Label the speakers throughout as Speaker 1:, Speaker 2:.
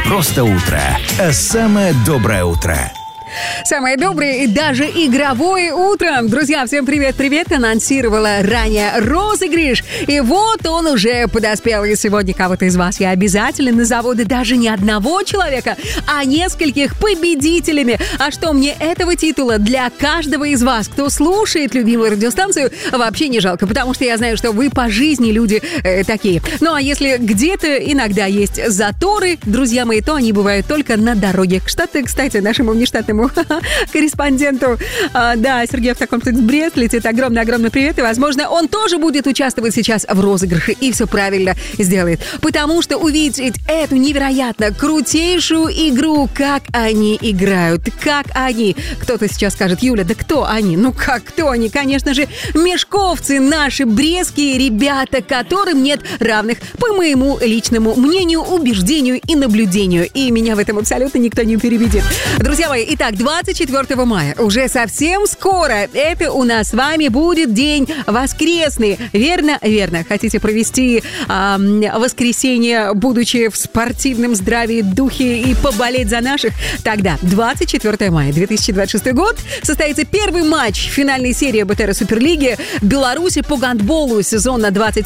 Speaker 1: просто утро, а самое доброе утро.
Speaker 2: Самое доброе и даже игровое утро. Друзья, всем привет-привет. Анонсировала ранее розыгрыш. И вот он уже подоспел. И сегодня кого-то из вас я обязательно назову, да даже не одного человека, а нескольких победителями. А что, мне этого титула для каждого из вас, кто слушает любимую радиостанцию, вообще не жалко. Потому что я знаю, что вы по жизни люди такие. Ну, а если где-то иногда есть заторы, друзья мои, то они бывают только на дороге. Кстати, нашему внештатному корреспонденту, да, Сергею Автокомплекс летит огромный-огромный привет, и, возможно, он тоже будет участвовать сейчас в розыгрыше и все правильно сделает, потому что увидеть эту невероятно крутейшую игру, как они играют, как они, кто-то сейчас скажет: Юля, да кто они? Ну как, кто они? Конечно же, мешковцы, наши брестские ребята, которым нет равных, по моему личному мнению, убеждению и наблюдению, и меня в этом абсолютно никто не перебедит. Друзья мои, итак, 24 мая, уже совсем скоро, это у нас с вами будет день воскресный. Верно? Верно. Хотите провести воскресенье, будучи в спортивном здравии, духе и поболеть за наших? Тогда 24 мая 2026 год состоится первый матч финальной серии БТР Суперлиги Беларуси по гандболу сезона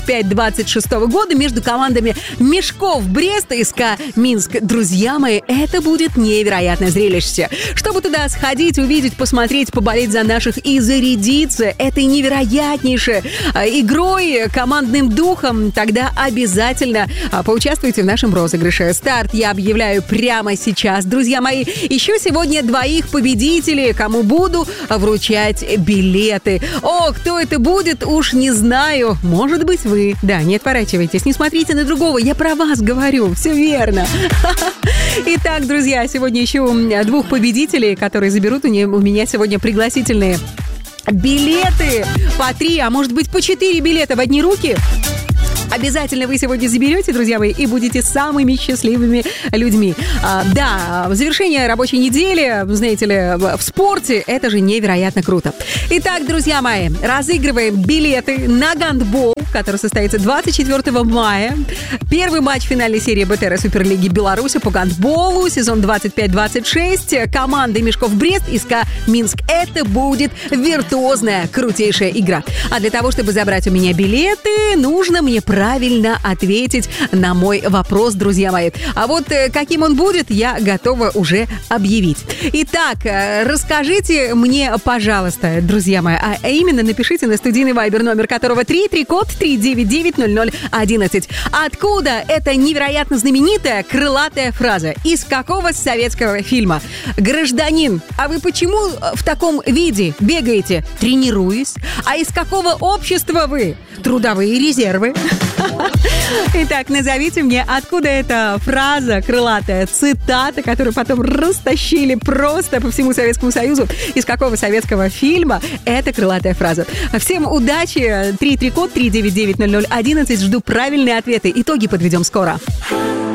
Speaker 2: 25-26 года между командами Мешков Брест и СК Минск. Друзья мои, это будет невероятное зрелище. Чтобы туда сходить, увидеть, посмотреть, поболеть за наших и зарядиться этой невероятнейшей игрой, командным духом, тогда обязательно поучаствуйте в нашем розыгрыше. Старт я объявляю прямо сейчас. Друзья мои, еще сегодня двоих победителей, кому буду вручать билеты. О, кто это будет, уж не знаю. Может быть, вы. Да, не отворачивайтесь, не смотрите на другого. Я про вас говорю. Все верно. Итак, друзья, сегодня ищу двух победителей, которые заберут у меня сегодня пригласительные билеты по 3, а может быть по 4 билета в одни руки. Обязательно вы сегодня заберете, друзья мои, и будете самыми счастливыми людьми. Да, завершение рабочей недели, знаете ли, в спорте, это же невероятно круто. Итак, друзья мои, разыгрываем билеты на гандбол, который состоится 24 мая. Первый матч финальной серии БТР Суперлиги Беларуси по гандболу, сезон 25-26. Команды Мешков Брест и СК Минск. Это будет виртуозная, крутейшая игра. А для того, чтобы забрать у меня билеты, нужно мне правильно ответить на мой вопрос, друзья мои. А вот каким он будет, я готова уже объявить. Итак, расскажите мне, пожалуйста, друзья мои, а именно напишите на студийный вайбер, номер которого 3-код 399-0011. Откуда эта невероятно знаменитая крылатая фраза? Из какого советского фильма? Гражданин, а вы почему в таком виде бегаете? Тренируюсь. А из какого общества вы? Трудовые резервы. Итак, назовите мне, откуда эта фраза крылатая, цитата, которую потом растащили просто по всему Советскому Союзу, из какого советского фильма эта крылатая фраза. Всем удачи, 3-код 399-0011, жду правильные ответы. Итоги подведем скоро.